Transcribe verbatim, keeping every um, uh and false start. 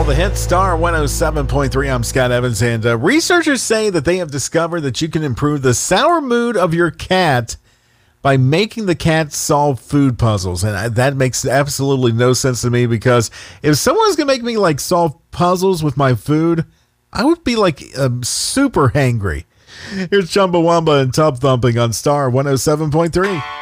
the hit Star one oh seven point three. I'm Scott Evans, and uh, researchers say that they have discovered that you can improve the sour mood of your cat by making the cat solve food puzzles. And I, that makes absolutely no sense to me, because if someone's going to make me like solve puzzles with my food, I would be like um, super hangry. Here's Chumbawamba and Tub Thumping on Star one oh seven point three.